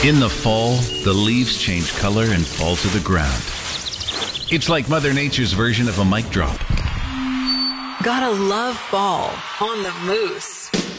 In the fall, the leaves change color and fall to the ground. It's like Mother Nature's version of a mic drop. Gotta love fall on the Moose.